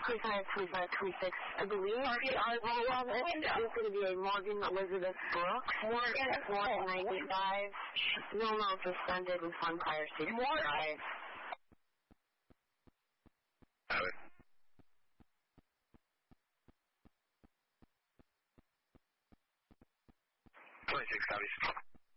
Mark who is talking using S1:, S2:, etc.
S1: 2526. I believe it's going to be a Morgan Elizabeth Brooks. Morgan 495. No, suspended with one prior state. Morgan.
S2: 26 copies.